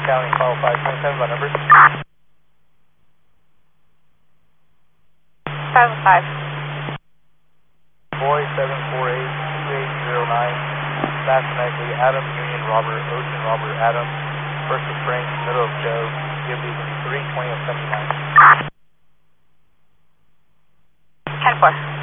County, call 527 by number. 505. Boy 748-2809. Mathematically, Adam, Union, Robert, Ocean, Robert, Adam. First of Spring, middle of Joe. Give these 320 of 79. 10-4.